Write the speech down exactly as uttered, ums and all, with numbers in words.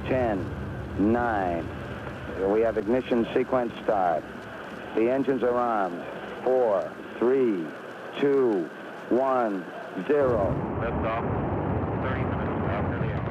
ten, nine. We have ignition sequence start. The engines are armed. Four, three, two, one, zero. Liftoff.